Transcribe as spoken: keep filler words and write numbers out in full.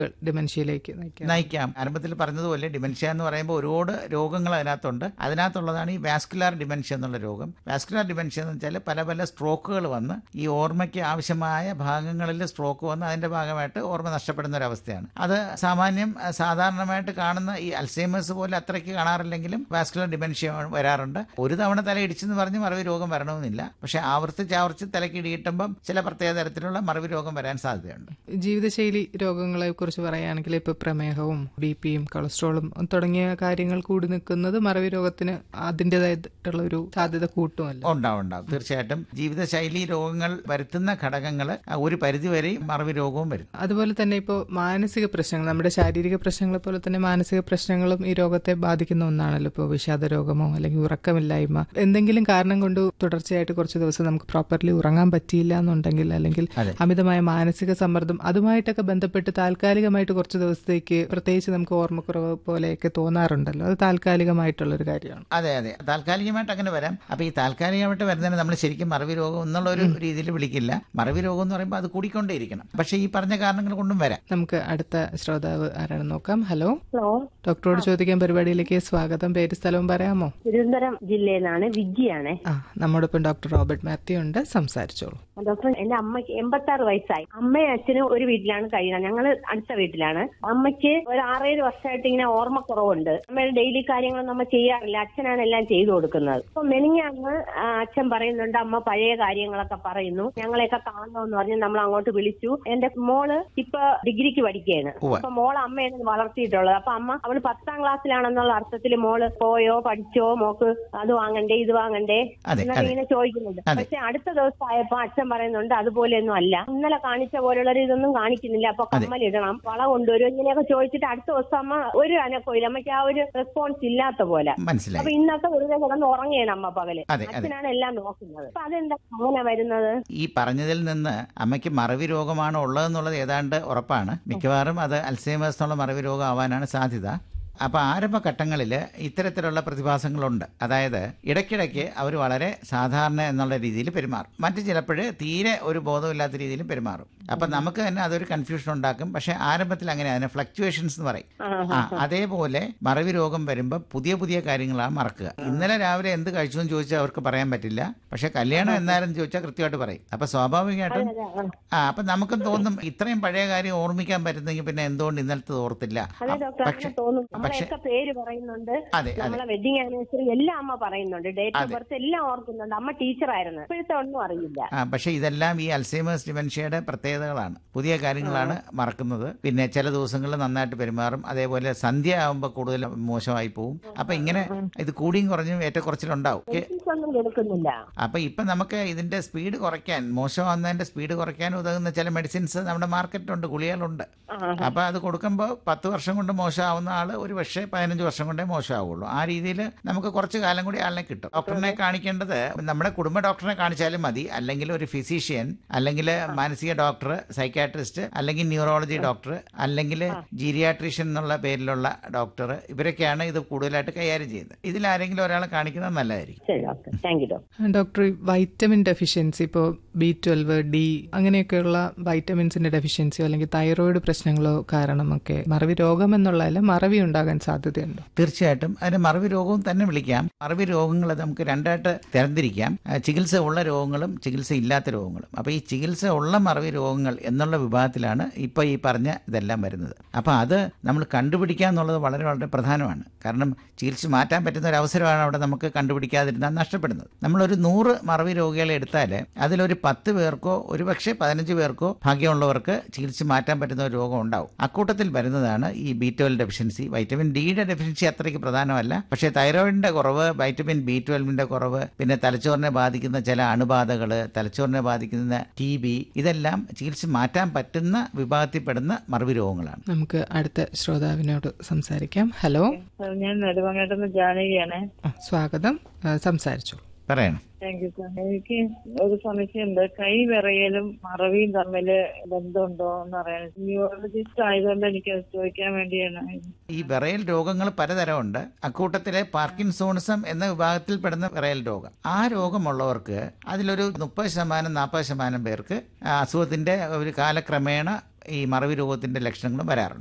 ഡിമെൻഷ്യയിലേക്ക് നയിക്കാം നയിക്കാം ആരംഭത്തിൽ പറഞ്ഞതുപോലെ ഡിമെൻഷ്യ എന്ന് പറയുമ്പോൾ ഒരുപാട് രോഗങ്ങൾ അതിനകത്തുണ്ട്. അതിനകത്തുള്ളതാണ് ഈ വാസ്കുലാർ ഡിമെൻഷ്യ എന്നുള്ള രോഗം. വാസ്കുലാർ ഡിമെൻഷ്യ എന്ന് വെച്ചാൽ പല പല സ്ട്രോക്കുകൾ വന്ന് ഈ ഓർമ്മയ്ക്ക് ആവശ്യമായ ഭാഗങ്ങളിൽ സ്ട്രോക്ക് വന്ന് അതിന്റെ ഭാഗമായിട്ട് ഓർമ്മ നഷ്ടപ്പെടുന്ന ഒരു അവസ്ഥയാണ്. അത് സാമാന്യം സാധാരണമായിട്ട് കാണുന്ന ഈ അൽസൈമേഴ്സ് പോലെ അത്രയ്ക്ക് കാണാറില്ലെങ്കിലും വാസ്കുലർ ഡിമെൻഷ്യ വരാറുണ്ട്. ഒരു തവണ തല ഇടിച്ചെന്ന് പറഞ്ഞ് മറവി രോഗം വരണമെന്നില്ല. പക്ഷെ ആവർത്തിച്ച് ആവർത്തിച്ച് തലയ്ക്ക് ഇടിയിട്ടുമ്പം ചില പ്രത്യേക തരത്തിലുള്ള മറവി രോഗം വരാൻ സാധ്യതയുണ്ട്. ജീവിതശൈലി രോഗങ്ങളെ കുറിച്ച് പറയുകയാണെങ്കിൽ ഇപ്പൊ പ്രമേഹവും ബി പിയും കൊളസ്ട്രോളും തുടങ്ങിയ കാര്യങ്ങൾ കൂടി നിൽക്കുന്നത് മറവി രോഗത്തിന് അതിൻ്റെതായിട്ടുള്ള ഒരു സാധ്യത കൂട്ടുമല്ലോ. ഉണ്ടാവും ഉണ്ടാവും തീർച്ചയായിട്ടും. ജീവിതശൈലി രോഗങ്ങൾ വരുത്തുന്ന ഘടകങ്ങൾ ഒരു പരിധിവരെയും മറവി രോഗവും വരും. അതുപോലെ തന്നെ ഇപ്പോൾ മാനസിക പ്രശ്നങ്ങൾ, നമ്മുടെ ശാരീരിക പ്രശ്നങ്ങളെ പോലെ തന്നെ മാനസിക പ്രശ്നങ്ങളും ഈ രോഗത്തെ ബാധിക്കുന്ന ഒന്നാണല്ലോ. ഇപ്പോൾ വിഷാദ രോഗമോ അല്ലെങ്കിൽ ഉറക്കമില്ലായ്മ, എന്തെങ്കിലും കാരണം കൊണ്ട് തുടർച്ചയായിട്ട് കുറച്ച് ദിവസം നമുക്ക് പ്രോപ്പർലി ഉറങ്ങാൻ പറ്റിയില്ല എന്നുണ്ടെങ്കിൽ, അല്ലെങ്കിൽ അമിതമായ മാനസിക സമ്മർദ്ദം, അതുമായിട്ടൊക്കെ ബന്ധപ്പെട്ട് താൽക്കാലികമായിട്ട് കുറച്ച് ദിവസത്തേക്ക് പ്രത്യേകിച്ച് നമുക്ക് ഓർമ്മക്കുറവ് പോലെയൊക്കെ തോന്നാറുണ്ടല്ലോ, അത് താൽക്കാലികമായിട്ടുള്ളൊരു കാര്യമാണ്. അതെ അതെ താൽക്കാലികമായിട്ട് അങ്ങനെ വരാം. അപ്പൊ ഈ താൽക്കാലികമായിട്ട് വരുന്നതിന് നമ്മൾ ശരിക്കും മറവി രോഗം എന്നുള്ള ഒരു രീതിയിൽ വിളിക്കില്ല. മറവി രോഗം എന്ന് പറയുമ്പോൾ അത് കൂടിക്കൊണ്ടേയിരിക്കണം. പക്ഷെ ഈ പറഞ്ഞ കാരണങ്ങൾ കൊണ്ടും വരാം. നമുക്ക് അടുത്ത ശ്രോതാവ് ആരാണെന്ന് നോക്കാം. ഹലോ ഹലോ ഡോക്ടറോട് ചോദിക്കാൻ പരിപാടിയിലേക്ക് സ്വാഗതം. പേര് സ്ഥലവും പറയാമോ? തിരുവനന്തപുരം ജില്ലയിൽ നിന്നാണ്, വിജിയാണ്. ആ നമ്മോടൊപ്പം ഡോക്ടർ റോബർട്ട് മാത്യു ഉണ്ട്, സംസാരിച്ചോളൂ. ഡോക്ടർ, എന്റെ അമ്മയ്ക്ക് എൺപത്തി ആറ് വയസ്സായി. അമ്മയും അച്ഛനും ഒരു വീട്ടിലാണ് കഴിയുന്നത്, ഞങ്ങള് അടുത്ത വീട്ടിലാണ്. അമ്മയ്ക്ക് ഒരു ആറേഴ് വർഷമായിട്ട് ഇങ്ങനെ ഓർമ്മക്കുറവുണ്ട്. അമ്മയുടെ ഡെയിലി കാര്യങ്ങളൊന്നും അമ്മ ചെയ്യാറില്ല, അച്ഛനാണ് എല്ലാം ചെയ്തു കൊടുക്കുന്നത്. അപ്പൊ മെനിഞ്ഞാന്ന് അച്ഛൻ പറയുന്നുണ്ട്, അമ്മ പഴയ കാര്യങ്ങളൊക്കെ പറയുന്നു, ഞങ്ങളെയൊക്കെ കാണണമെന്ന് പറഞ്ഞ് നമ്മൾ അങ്ങോട്ട് വിളിച്ചു. എന്റെ മോള് ഇപ്പൊ ഡിഗ്രിക്ക് പഠിക്കുകയാണ്. അപ്പൊ മോള് അമ്മയാണ് വളർത്തിയിട്ടുള്ളത്. അപ്പൊ അമ്മ അവള് പത്താം ക്ലാസ്സിലാണെന്നുള്ള അർത്ഥത്തിൽ മോള് പോയോ പഠിച്ചോ, മോക്ക് അത് വാങ്ങണ്ടേ ഇത് വാങ്ങണ്ടേ എന്നൊക്കെ ഇങ്ങനെ ചോദിക്കുന്നുണ്ട്. പക്ഷെ അടുത്ത ദിവസം ആയപ്പോ അച്ഛൻ പറയുന്നുണ്ട് അതുപോലെയൊന്നും അല്ല, ഇന്നലെ കാണിച്ച പോലുള്ള ഇതൊന്നും കാണിക്കുന്നില്ല, അപ്പൊ കമ്മലിടണം, വള കൊണ്ടുവരും, ഇങ്ങനെയൊക്കെ ചോദിച്ചിട്ട് അടുത്ത ദിവസം അമ്മ ഒരു അനക്കമില്ല, അമ്മയ്ക്ക് ആ ഒരു റെസ്പോൺസ് ഇല്ലാത്ത പോലെ. അപ്പൊ ഇന്നത്തെ വെറുതെ കിടന്ന് ഉറങ്ങിയാണ് അമ്മ പകല്, അച്ഛനാണ് എല്ലാം നോക്കുന്നത്. അപ്പൊ അതെന്താ അങ്ങനെ വരുന്നത്? ഈ പറഞ്ഞതിൽ നിന്ന് അമ്മയ്ക്ക് മറവി രോഗമാണ് ഉള്ളതെന്നുള്ളത് ഏതാണ്ട് ഉറപ്പാണ്. മിക്കവാറും അത് അൽസൈമേഴ്സ് എന്നുള്ള മറവി രോഗം ആവാനാണ് സാധ്യത. അപ്പോൾ ആരംഭഘട്ടങ്ങളിൽ ഇത്തരത്തിലുള്ള പ്രതിഭാസങ്ങളുണ്ട്. അതായത് ഇടയ്ക്കിടയ്ക്ക് അവർ വളരെ സാധാരണ എന്നുള്ള രീതിയിൽ പെരുമാറും, മറ്റു ചിലപ്പോൾ തീരെ ഒരു ബോധമില്ലാത്ത രീതിയിലും പെരുമാറും. അപ്പം നമുക്ക് തന്നെ അതൊരു കൺഫ്യൂഷൻ ഉണ്ടാക്കും. പക്ഷേ ആരംഭത്തിൽ അങ്ങനെ അതിനെ ഫ്ലക്ച്വേഷൻസ് എന്ന് പറയും. ആ അതേപോലെ മറവി രോഗം വരുമ്പോൾ പുതിയ പുതിയ കാര്യങ്ങളാണ് മറക്കുക. ഇന്നലെ രാവിലെ എന്ത് കഴിച്ചു എന്ന് ചോദിച്ചാൽ അവർക്ക് പറയാൻ പറ്റില്ല, പക്ഷെ കല്യാണം എന്നാലും ചോദിച്ചാൽ കൃത്യമായിട്ട് പറയും. അപ്പം സ്വാഭാവികമായിട്ടും ആ അപ്പം നമുക്കും തോന്നും ഇത്രയും പഴയ കാര്യം ഓർമ്മിക്കാൻ പറ്റുന്നെങ്കിൽ പിന്നെ എന്തുകൊണ്ട് ഇന്നലത്തെ ഓർത്തില്ല. പക്ഷെ നമ്മളെയൊക്കെ പേര് പറയുന്നുണ്ട്, നമ്മളെ വെഡിങ് ആനിവേഴ്സറി എല്ലാം അമ്മ പറയുന്നുണ്ട്, ഡേറ്റ് ഓഫ് ബർത്ത് എല്ലാം ഓർക്കുന്നുണ്ട്. അമ്മ ടീച്ചറായിരുന്നു, ഇപ്പോഴത്തെ ഒന്നും അറിയില്ല. ആ പക്ഷെ ഇതെല്ലാം ഈ അൽസൈമേഴ്സ് ഡിമെൻഷ്യയുടെ പ്രത്യേകതകളാണ്. പുതിയ കാര്യങ്ങളാണ് മറക്കുന്നത്. പിന്നെ ചില ദിവസങ്ങളിൽ നന്നായിട്ട് പെരുമാറും, അതേപോലെ സന്ധ്യ ആകുമ്പോൾ കൂടുതൽ മോശമായി പോവും. അപ്പൊ ഇങ്ങനെ ഇത് കൂടിയും കുറഞ്ഞും ഏറ്റക്കുറച്ചിലുണ്ടാവും. അപ്പൊ ഇപ്പൊ നമുക്ക് ഇതിന്റെ സ്പീഡ് കുറയ്ക്കാൻ, മോശമാകുന്നതിന്റെ സ്പീഡ് കുറയ്ക്കാൻ ഉതകുന്ന ചില മെഡിസിൻസ് നമ്മുടെ മാർക്കറ്റിലുണ്ട്, ഗുളികകളുണ്ട്. അപ്പൊ അത് കൊടുക്കുമ്പോൾ പത്ത് വർഷം കൊണ്ട് മോശമാവുന്ന ആള് ഒരു പക്ഷേ പതിനഞ്ച് വർഷം കൊണ്ടേ മോശമാവുള്ളൂ. ആ രീതിയിൽ നമുക്ക് കുറച്ച് കാലം കൂടി ആളിനെ കിട്ടും. ഡോക്ടറിനെ കാണിക്കേണ്ടത് നമ്മുടെ കുടുംബ ഡോക്ടറിനെ കാണിച്ചാലും മതി, അല്ലെങ്കിൽ ഒരു ഫിസീഷ്യൻ, അല്ലെങ്കിൽ മാനസിക ഡോക്ടർ, സൈക്കാട്രിസ്റ്റ്, അല്ലെങ്കിൽ ന്യൂറോളജി ഡോക്ടർ, അല്ലെങ്കിൽ ജീരിയാട്രീഷ്യൻ എന്നുള്ള പേരിലുള്ള ഡോക്ടർ, ഇവരൊക്കെയാണ് ഇത് കൂടുതലായിട്ട് കൈകാര്യം ചെയ്യുന്നത്. ഇതിലാരെങ്കിലും ഒരാളെ കാണിക്കുന്നത് നല്ലതായിരിക്കും. ഡോക്ടർ, വൈറ്റമിൻ ഡെഫിഷ്യൻസി, ഇപ്പോൾ ബി ട്വൽവ്, ഡി അങ്ങനെയൊക്കെയുള്ള വൈറ്റമിൻസിന്റെ ഡെഫിഷ്യൻസിയോ അല്ലെങ്കിൽ തൈറോയിഡ് പ്രശ്നങ്ങളോ കാരണമൊക്കെ മറവി രോഗം എന്നുള്ളതല്ല മറവി ഉണ്ടാകാൻ സാധ്യതയുണ്ടോ? തീർച്ചയായിട്ടും അതിന് മറവി രോഗവും തന്നെ വിളിക്കാം. മറവി രോഗങ്ങളെ നമുക്ക് രണ്ടായിട്ട് തരംതിരിക്കാം, ചികിത്സ ഉള്ള രോഗങ്ങളും ചികിത്സ ഇല്ലാത്ത രോഗങ്ങളും. അപ്പോൾ ഈ ചികിത്സ ഉള്ള മറവി രോഗങ്ങൾ എന്നുള്ള വിഭാഗത്തിലാണ് ഇപ്പോൾ ഈ പറഞ്ഞ ഇതെല്ലാം വരുന്നത്. അപ്പോൾ അത് നമ്മൾ കണ്ടുപിടിക്കുക എന്നുള്ളത് വളരെ വളരെ പ്രധാനമാണ്. കാരണം ചികിത്സ മാറ്റാൻ പറ്റുന്ന ഒരു അവസരമാണ് അവിടെ നമുക്ക് കണ്ടുപിടിക്കാതിരുന്നാൽ നഷ്ടപ്പെടുന്നത്. നമ്മളൊരു നൂറ് മറവി രോഗികളെ എടുത്താൽ അതിലൊരു പത്ത് പേർക്കോ ഒരു പക്ഷേ പതിനഞ്ച് പേർക്കോ ഭാഗ്യമുള്ളവർക്ക് ചികിത്സ മാറ്റാൻ പറ്റുന്ന ഒരു രോഗം ഉണ്ടാവും. അക്കൂട്ടത്തിൽ വരുന്നതാണ് ഈ ബി ട്വൽവ് ഡെഫിഷ്യൻസി. വൈറ്റമിൻ ഡിയുടെ ഡെഫിഷ്യൻസി അത്രയ്ക്ക് പ്രധാനമല്ല, പക്ഷേ തൈറോയിഡിന്റെ കുറവ്, വൈറ്റമിൻ ബി ട്വൽവിന്റെ കുറവ്, പിന്നെ തലച്ചോറിനെ ബാധിക്കുന്ന ചില അണുബാധകൾ, തലച്ചോറിനെ ബാധിക്കുന്ന ടി ബി, ഇതെല്ലാം ചികിത്സ മാറ്റാൻ പറ്റുന്ന വിഭാഗത്തിൽപ്പെടുന്ന മറവി രോഗങ്ങളാണ്. നമുക്ക് അടുത്ത ശ്രോതാവിനോട് സംസാരിക്കാം. ഹലോ, ഞാൻ നെടുമങ്ങാട്ടുനിന്ന് ജാനകിയാണ്. സ്വാഗതം, സംസാരിച്ചു പറയണം. Thank you sir. എനിക്ക് ഒരു സംശയമുണ്ട്. കൈ വിറയലും മറവിയും തമ്മില് ബന്ധമുണ്ടോ എന്ന് അറിയാൻ, ന്യൂറോളജിസ്റ്റ് ആയതുകൊണ്ട് എനിക്ക് ചോദിക്കാൻ വേണ്ടിയാണ്. ഈ വിറയൽ രോഗങ്ങൾ പലതരമുണ്ട്. അക്കൂട്ടത്തിലെ പാർക്കിൻസോണിസം എന്ന വിഭാഗത്തിൽപ്പെടുന്ന വിറയൽ രോഗം, ആ രോഗമുള്ളവർക്ക് അതിലൊരു മുപ്പത് ശതമാനം നാൽപ്പത് ശതമാനം പേർക്ക് അസുഖത്തിന്റെ ഒരു കാലക്രമേണ ഈ മറവി രോഗത്തിന്റെ ലക്ഷണങ്ങളും വരാറുണ്ട്.